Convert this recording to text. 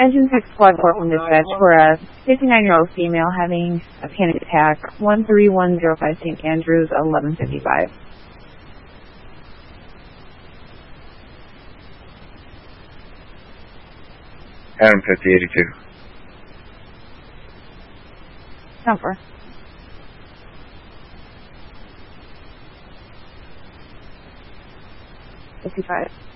Engine 6 Squad Portland Dispatch for a 59-year-old female having a panic attack, 13105 St. Andrews, 1155. Adam 5082. Number. 55.